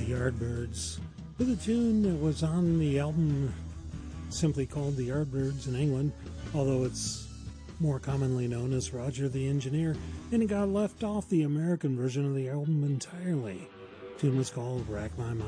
the Yardbirds with a tune that was on the album simply called The Yardbirds in England, although it's more commonly known as Roger the Engineer, and it got left off the American version of the album entirely. The tune was called Rack My Mind.